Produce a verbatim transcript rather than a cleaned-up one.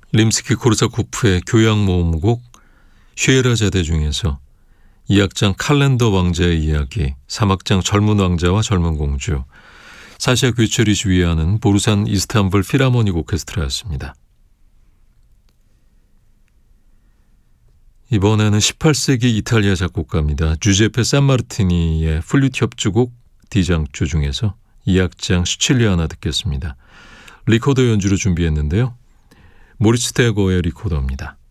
림스키 코르사코프의 교향 모음곡 쉐에라자데 중에서 이 악장 칼렌더 왕자의 이야기, 삼 악장 젊은 왕자와 젊은 공주, 사샤 괴철이 지휘하는 보르산 이스탄불 필하모닉 오케스트라였습니다. 이번에는 십팔 세기 이탈리아 작곡가입니다. 주제페 산마르티니의 플루트 협주곡 디장조 중에서 이 악장 시칠리아나 듣겠습니다. 리코더 연주로 준비했는데요. 모리츠 테거의 리코더입니다.